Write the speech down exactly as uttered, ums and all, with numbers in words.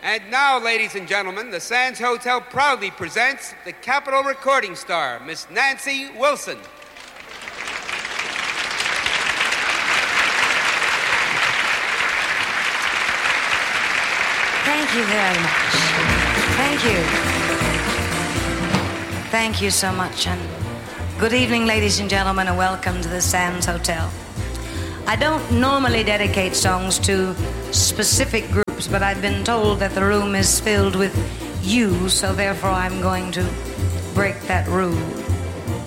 And now, ladies and gentlemen, the Sands Hotel proudly presents the Capitol recording star, Miss Nancy Wilson. Thank you very much. Thank you. Thank you so much. And good evening, ladies and gentlemen, and welcome to the Sands Hotel. I don't normally dedicate songs to specific groups, but I've been told that the room is filled with you, so therefore I'm going to break that rule.